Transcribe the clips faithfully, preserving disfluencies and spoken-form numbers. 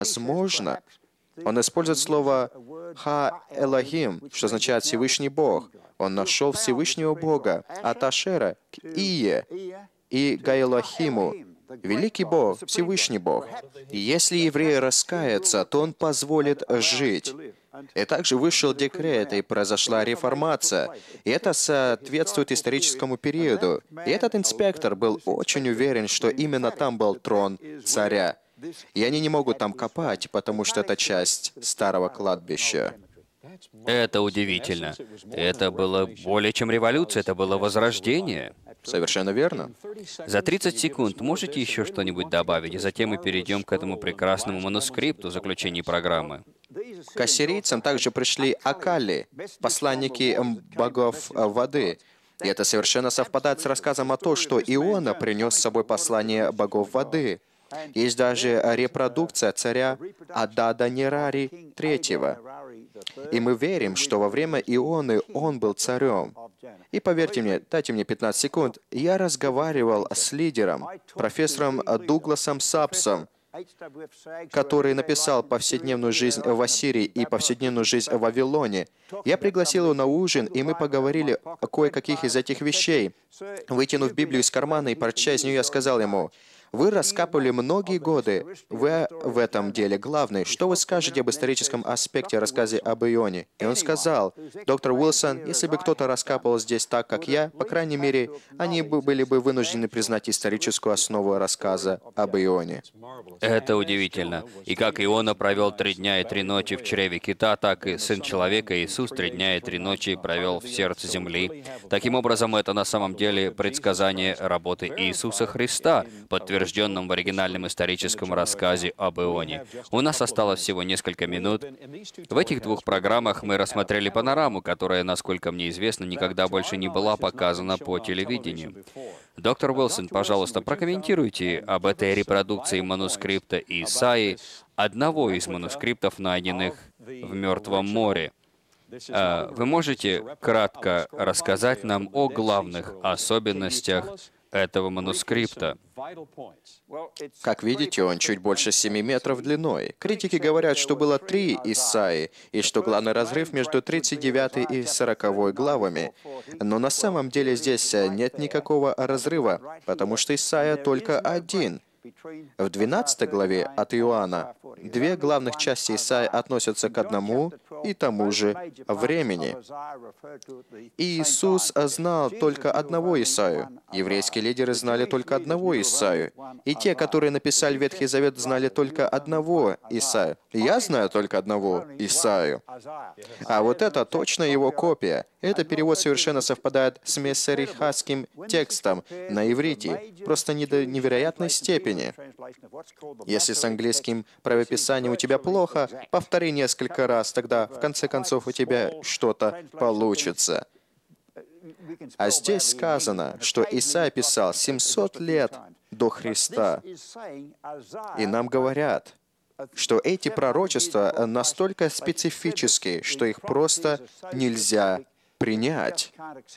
Возможно, он использует слово «ха-элохим», что означает «Всевышний Бог». Он нашел Всевышнего Бога от Ашера к Ие и Гаэлохиму, великий Бог, Всевышний Бог. И если еврей раскается, то он позволит жить. И также вышел декрет, и произошла реформация. И это соответствует историческому периоду. И этот инспектор был очень уверен, что именно там был трон царя. И они не могут там копать, потому что это часть старого кладбища. Это удивительно. Это было более чем революция, это было возрождение. Совершенно верно. За тридцать секунд можете еще что-нибудь добавить, и затем мы перейдем к этому прекрасному манускрипту в заключении программы. К ассирийцам также пришли Акали, посланники богов воды. И это совершенно совпадает с рассказом о том, что Иона принес с собой послание богов воды. Есть даже репродукция царя Адада-Нерари третьего. И мы верим, что во время Ионы он был царем. И поверьте мне, дайте мне пятнадцать секунд, я разговаривал с лидером, профессором Дугласом Сапсом, который написал «Повседневную жизнь в Ассирии» и «Повседневную жизнь в Вавилоне». Я пригласил его на ужин, и мы поговорили о кое-каких из этих вещей. Вытянув Библию из кармана и прочтя из нее, я сказал ему: «Вы раскапывали многие годы. Вы в этом деле главный. Что вы скажете об историческом аспекте рассказа об Ионе?» И он сказал: «Доктор Уилсон, если бы кто-то раскапывал здесь так, как я, по крайней мере, они бы были бы вынуждены признать историческую основу рассказа об Ионе». Это удивительно. И как Иона провел три дня и три ночи в чреве кита, так и Сын Человека Иисус три дня и три ночи провел в сердце земли. Таким образом, это на самом деле предсказание работы Иисуса Христа, подтвержденное в оригинальном историческом рассказе об Ионе. У нас осталось всего несколько минут. В этих двух программах мы рассмотрели панораму, которая, насколько мне известно, никогда больше не была показана по телевидению. Доктор Уилсон, пожалуйста, прокомментируйте об этой репродукции манускрипта Исаии, одного из манускриптов, найденных в Мертвом море. Вы можете кратко рассказать нам о главных особенностях этого манускрипта? Как видите, он чуть больше семи метров длиной. Критики говорят, что было три Исаии, и что главный разрыв между тридцать девятой и сороковой главами. Но на самом деле здесь нет никакого разрыва, потому что Исаия только один. В двенадцатой главе от Иоанна две главных части Исаии относятся к одному и тому же времени. И Иисус знал только одного Исаию. Еврейские лидеры знали только одного Исаию. И те, которые написали Ветхий Завет, знали только одного Исаию. Я знаю только одного Исаию. А вот это точно его копия. Этот перевод совершенно совпадает с мессерихасским текстом на иврите, просто не до невероятной степени. Если с английским правописанием у тебя плохо, повтори несколько раз, тогда в конце концов у тебя что-то получится. А здесь сказано, что Исаия писал семьсот лет до Христа. И нам говорят, что эти пророчества настолько специфические, что их просто нельзя принять.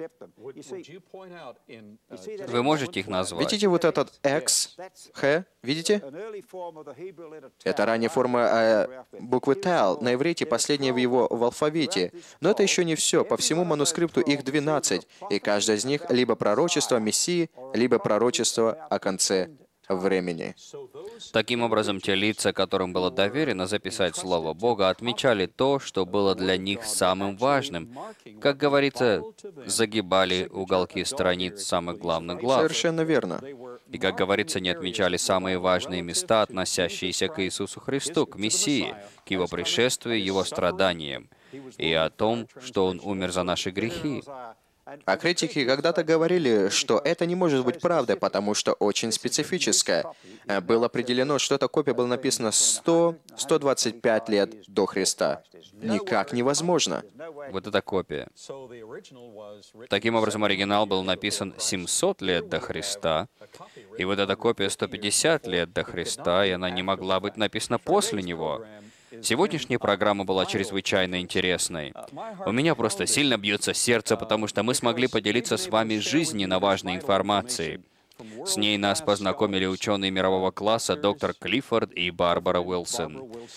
Вы можете их назвать? Видите вот этот X, Х? Видите? Это ранняя форма э, буквы Тал. На иврите последняя в его в алфавите. Но это еще не все. По всему манускрипту их двенадцать. И каждое из них либо пророчество о Мессии, либо пророчество о конце времени. Таким образом, те лица, которым было доверено записать Слово Бога, отмечали то, что было для них самым важным. Как говорится, загибали уголки страниц самых главных глав. Совершенно верно. И, как говорится, не отмечали самые важные места, относящиеся к Иисусу Христу, к Мессии, к Его пришествию, Его страданиям, и о том, что Он умер за наши грехи. А критики когда-то говорили, что это не может быть правдой, потому что очень специфическое. Было определено, что эта копия была написана сто - сто двадцать пять лет до Христа. Никак невозможно. Вот эта копия. Таким образом, оригинал был написан семьсот лет до Христа, и вот эта копия сто пятьдесят лет до Христа, и она не могла быть написана после него. Сегодняшняя программа была чрезвычайно интересной. У меня просто сильно бьется сердце, потому что мы смогли поделиться с вами жизненно важной информацией. С ней нас познакомили ученые мирового класса доктор Клиффорд и Барбара Уилсон.